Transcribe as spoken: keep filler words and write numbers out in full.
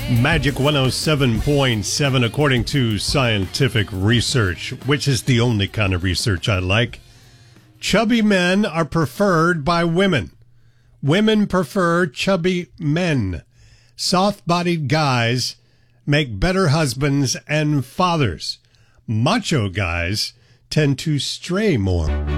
Magic one oh seven point seven, according to scientific research, which is the only kind of research I like. Chubby men are preferred by women. Women prefer chubby men. Soft-bodied guys make better husbands and fathers. Macho guys tend to stray more.